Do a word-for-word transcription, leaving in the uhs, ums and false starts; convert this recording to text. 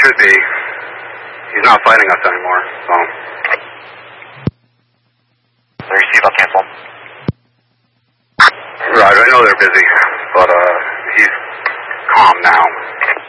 should be. He's not fighting us anymore, so. The receive, I'll cancel. Right, I know they're busy, but uh, he's calm now.